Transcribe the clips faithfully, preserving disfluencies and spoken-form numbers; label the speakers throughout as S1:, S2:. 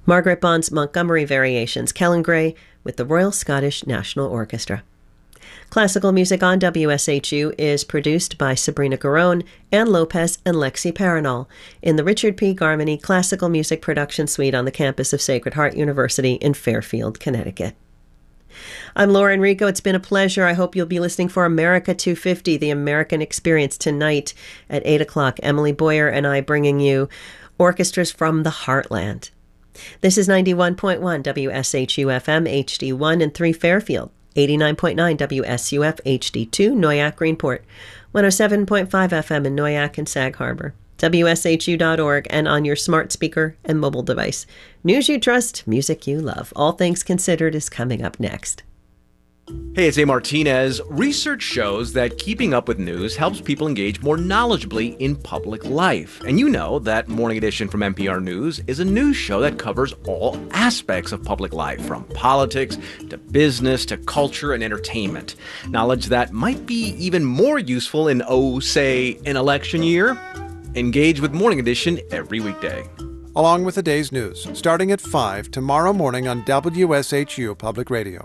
S1: Margaret Bond's Montgomery Variations, Kellen Gray with the Royal Scottish National Orchestra. Classical music on W S H U is produced by Sabrina Garone, Ann Lopez, and Lexi Paranol in the Richard P. Garmany Classical Music Production Suite on the campus of Sacred Heart University in Fairfield, Connecticut. I'm Laura Enrico. It's been a pleasure. I hope you'll be listening for America two fifty, the American Experience, tonight at eight o'clock. Emily Boyer and I bringing you orchestras from the Heartland. This is ninety-one point one W S H U F M H D one and three Fairfield, eighty-nine point nine W S U F H D two Noyac Greenport, one oh seven point five F M in Noyac and Sag Harbor, W S H U dot org, and on your smart speaker and mobile device. News you trust, music you love. All Things Considered is coming up next.
S2: Hey, it's A. Martinez. Research shows that keeping up with news helps people engage more knowledgeably in public life. And you know that Morning Edition from N P R News is a news show that covers all aspects of public life, from politics to business to culture and entertainment. Knowledge that might be even more useful in, oh, say, an election year? Engage with Morning Edition every weekday.
S3: Along with the day's news, starting at five tomorrow morning on W S H U Public Radio.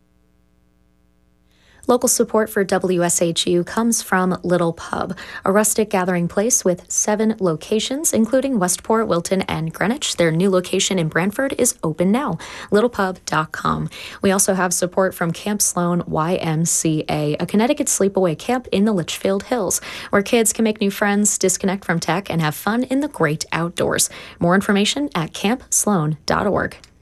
S4: Local support for W S H U comes from Little Pub, a rustic gathering place with seven locations, including Westport, Wilton, and Greenwich. Their new location in Brantford is open now, little pub dot com. We also have support from Camp Sloan Y M C A, a Connecticut sleepaway camp in the Litchfield Hills, where kids can make new friends, disconnect from tech, and have fun in the great outdoors. More information at camp sloan dot org.